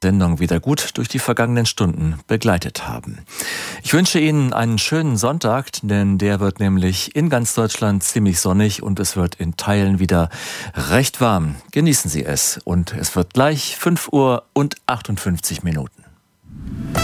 Sendung wieder gut durch die vergangenen Stunden begleitet haben. Ich wünsche Ihnen einen schönen Sonntag, denn der wird nämlich in ganz Deutschland ziemlich sonnig und es wird in Teilen wieder recht warm. Genießen Sie es und es wird gleich 5:58 Uhr.